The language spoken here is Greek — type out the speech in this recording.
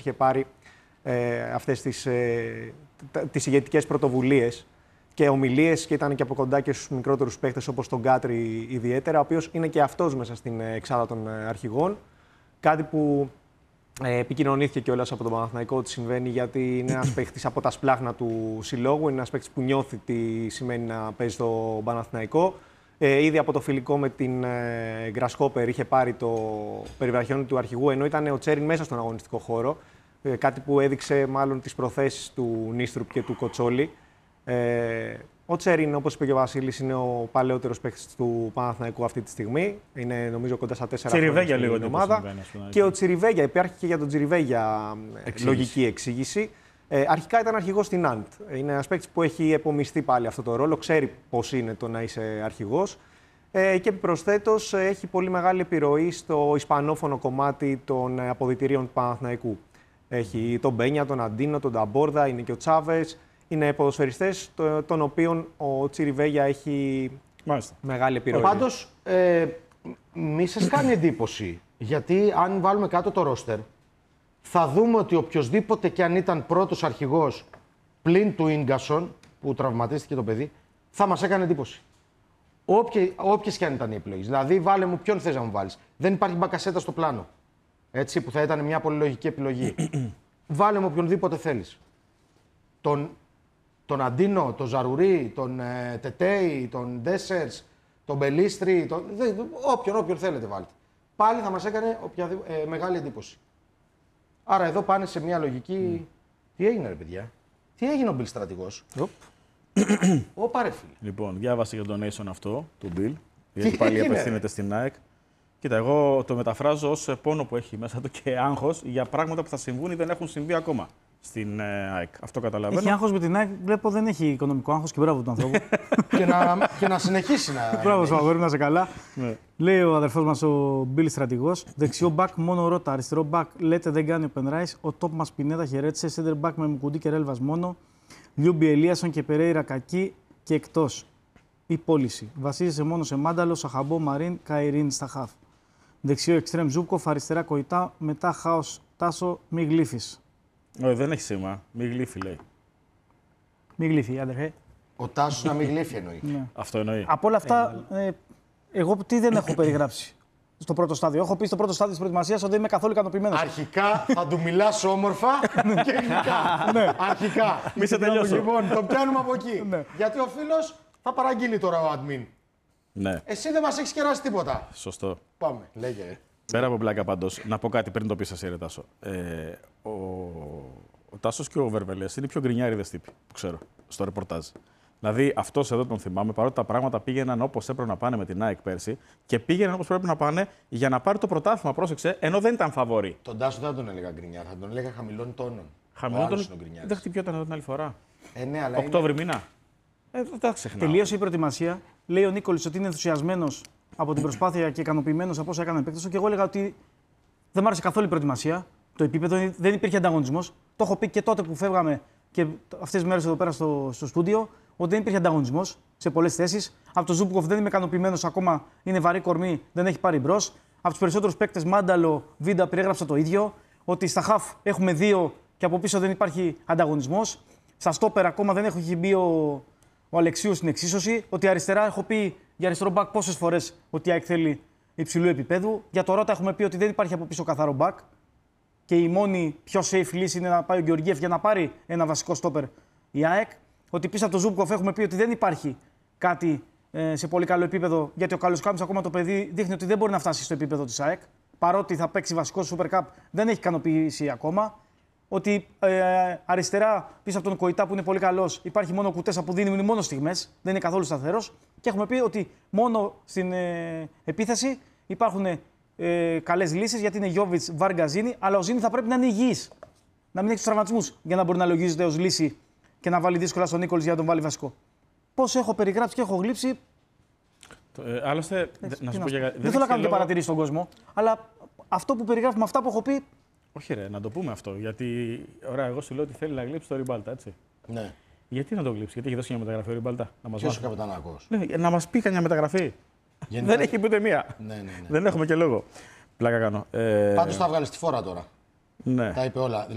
είχε πάρει αυτές τις ηγετικές πρωτοβουλίες και ομιλίες και ήταν και από κοντά και στους μικρότερους παίχτες όπως τον Κάτρι ιδιαίτερα, ο οποίος είναι και αυτός μέσα στην εξάδα των αρχηγών. Κάτι που επικοινωνήθηκε κιόλας από τον Παναθηναϊκό ότι συμβαίνει, γιατί είναι ένας παίχτης από τα σπλάχνα του συλλόγου, είναι ένας παίχτης που νιώθει τι σημαίνει να παίζει στο Παναθηναϊκό. Ήδη από το φιλικό με την Grasshopper είχε πάρει το περιβραχιόνι του αρχηγού, ενώ ήταν ο Τσέριν μέσα στον αγωνιστικό χώρο. Κάτι που έδειξε μάλλον τις προθέσεις του Νίστρουπ και του Κοτσόλη. Ο Τσέριν, όπως είπε και ο Βασίλης, είναι ο παλαιότερος παίκτης του Παναθηναϊκού αυτή τη στιγμή. Είναι νομίζω κοντά στα 4 χρόνια στην ομάδα. Και ο Τσιριβέγια, υπάρχει και για τον Τσιριβέγια λογική εξήγηση. Αρχικά ήταν αρχηγός στην Ναντ. Είναι ένας παίκτης που έχει επομιστεί πάλι αυτό το ρόλο, ξέρει πώς είναι το να είσαι αρχηγός. Και επιπροσθέτως έχει πολύ μεγάλη επιρροή στο ισπανόφωνο κομμάτι των αποδυτηρίων του Παναθηναϊκού. Έχει τον Μπένια, τον Αντίνο, τον Νταμπόρδα, είναι και ο Τσάβες. Είναι ποδοσφαιριστές των οποίων ο Τσιριβέγια έχει μεγάλη επιρροή. Πάντως, μη σας κάνει εντύπωση, γιατί αν βάλουμε κάτω το ρόστερ, θα δούμε ότι οποιοσδήποτε και αν ήταν πρώτος αρχηγός πλην του Ίγκασον, που τραυματίστηκε το παιδί, θα μας έκανε εντύπωση. Όποιες και αν ήταν οι επιλογές. Δηλαδή, βάλε μου ποιον θες να μου βάλεις. Δεν υπάρχει Μπακασέτα στο πλάνο. Έτσι, που θα ήταν μια πολύ λογική επιλογή. Βάλε μου οποιονδήποτε θέλεις. Τον Αντίνο, τον Ζαρουρί, τον Τετέι, τον Ντέσσερς, τον Μπελίστρι, όποιον θέλετε βάλτε. Πάλι θα μας έκανε μεγάλη εντύπωση. Άρα εδώ πάνε σε μια λογική... Τι έγινε ρε παιδιά, τι έγινε ο Μπιλ στρατηγός. Ωπα ρε φίλε. Λοιπόν, διάβασα για το donation αυτό του Μπιλ, γιατί πάλι απευθύνεται στην ΑΕΚ. Κοίτα, εγώ το μεταφράζω ως πόνο που έχει μέσα του και άγχος για πράγματα που θα συμβούν ή δεν έχουν συμβεί ακόμα στην ΑΕΚ. Αυτό καταλαβαίνω. Έχει άγχος με την ΑΕΚ, βλέπω δεν έχει οικονομικό άγχος και μπράβο του ανθρώπου. και να συνεχίσει να. Μπράβο, Σπαγόρη, να είσαι καλά. Ναι. Λέει ο αδερφός μας ο Μπίλ στρατηγός. Δεξιό μπακ μόνο Ρώτα. Αριστερό μπακ λέτε δεν κάνει ο Πενράης. Ο τόπ μας Πινέδα χαιρέτησε. Σέντερ μπακ με Μουκουντή και Ρέλβας μόνο. Λιούμπι Ελίασον και Περέιρα κακή και εκτός. Η πώληση. Βασίζεσαι μόνο σε Μάνταλο, Σαχαμπό, Μαρίν, Καϊρίν στα χαφ. Δεξιό εξτρέμ Ζούκοφ, αριστερά Κοϊτά, μετά Χάος Τάσο, μη γλύφεις. Όχι, δεν έχει σήμα. Μη γλύφει, λέει. Μη γλύφει, άντρε. Ο Τάσος να μη γλύφει εννοεί. Ναι. Αυτό εννοεί. Από όλα αυτά, εγώ τι δεν έχω περιγράψει στο πρώτο στάδιο. Έχω πει στο πρώτο στάδιο της προετοιμασίας ότι δεν είμαι καθόλου ικανοποιημένος. Αρχικά θα του μιλάς όμορφα και γλυκά. Ναι. Αρχικά. Μη σε τελειώσω. Λοιπόν, το πιάνουμε από εκεί. Ναι. Γιατί ο φίλος θα παραγγείλει τώρα ο admin. Ναι. Εσύ δεν μας έχεις κεράσει τίποτα. Σωστό. Πάμε, λέγε. Πέρα από πλάκα πάντως, να πω κάτι πριν το πεις εσύ, ρε Τάσο. Ο Τάσος και ο Βερβελές είναι οι πιο γκρινιάριδες τύποι που ξέρω στο ρεπορτάζ. Δηλαδή, αυτός εδώ τον θυμάμαι, παρότι τα πράγματα πήγαιναν όπως έπρεπε να πάνε με την ΑΕΚ πέρσι και πήγαιναν όπως πρέπει να πάνε για να πάρει το πρωτάθλημα. Πρόσεξε, ενώ δεν ήταν φαβορί. Τον Τάσο δεν θα τον έλεγα γκρινιάρ, θα τον έλεγα χαμηλών τόνων. Χαμηλών τόνων. Δεν χτυπιόταν εδώ την άλλη φορά. Ναι, αλλά Οκτώβρη μήνα. Δεν τα ξεχνάω. Τελείωσε η προετοιμασία. Λέει ο Νίκολης ότι είναι ενθουσιασμένος από την προσπάθεια και ικανοποιημένος από όσα έκανε επέκταση. Και εγώ έλεγα ότι δεν μου άρεσε καθόλου η προετοιμασία. Το επίπεδο δεν υπήρχε ανταγωνισμός. Το έχω πει και τότε που φεύγαμε και αυτές τις μέρες εδώ πέρα στο στούντιο, ότι δεν υπήρχε ανταγωνισμός σε πολλές θέσεις. Από τον Ζούμπκοφ δεν είμαι ικανοποιημένος ακόμα. Είναι βαρύ κορμί, δεν έχει πάρει μπρος. Από τους περισσότερους παίκτες, Μάνταλο, Βίντα, περιέγραψα το ίδιο. Ότι στα χαφ έχουμε δύο και από πίσω δεν υπάρχει ανταγωνισμός. Στα στόπερ ακόμα δεν έχει μπει ο Αλεξίου στην εξίσωση. Ότι αριστερά έχω πει για αριστερό μπακ πόσες φορές ότι η ΑΕΚ θέλει υψηλού επίπεδου. Για το Ρώτα έχουμε πει ότι δεν υπάρχει από πίσω καθαρό μπακ. Και η μόνη πιο safe λύση είναι να πάει ο Γεωργιέφ για να πάρει ένα βασικό στόπερ η ΑΕΚ. Ότι πίσω από το Ζούμπκοφ έχουμε πει ότι δεν υπάρχει κάτι σε πολύ καλό επίπεδο. Γιατί ο Καλοσκάμης ακόμα το παιδί δείχνει ότι δεν μπορεί να φτάσει στο επίπεδο της ΑΕΚ. Παρότι θα παίξει βασικό στο Super Cup, δεν έχει ικανοποιήσει ακόμα. Ότι αριστερά πίσω από τον Κοϊτά που είναι πολύ καλός υπάρχει μόνο ο Κουτέσα που δίνει μόνο στιγμές, δεν είναι καθόλου σταθερός. Και έχουμε πει ότι μόνο στην επίθεση υπάρχουν καλές λύσεις γιατί είναι Γιόβιτς, Βάργκα, Ζήνη, αλλά ο Ζήνη θα πρέπει να είναι υγιής. Να μην έχει τους τραυματισμούς για να μπορεί να λογίζεται ως λύση και να βάλει δύσκολα στον Νίκολης για να τον βάλει βασικό. Πώς έχω περιγράψει και έχω γλύψει. Άλλωστε, να σου πω για δεν θέλω να κάνω και παρατηρήσει στον κόσμο, αλλά αυτό που περιγράφουμε, αυτά που έχω πει. Όχι, ρε, να το πούμε αυτό. Γιατί, ωραία, εγώ σου λέω ότι θέλει να γλύψει το Ριμπάλτα, έτσι. Ναι. Γιατί να το γλύψει, γιατί έχει δώσει μια μεταγραφή ο Ριμπάλτα. Ποιος ο καπετανάκος. Να μας πει κανένα μεταγραφή. Δεν έχει ούτε μία. Ναι. Δεν έχουμε και λόγο. Πλάκα κάνω. Πάντως τα βγάλει στη φόρα τώρα. Ναι. Τα είπε όλα.